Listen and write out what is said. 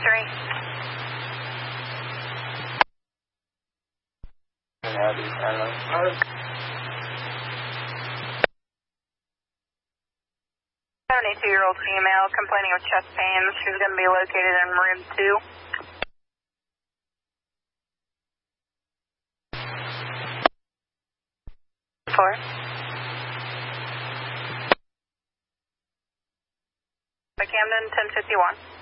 3. Hello. 72-year-old female complaining of chest pains. She's going to be located in room 2. 4. Camden 1051.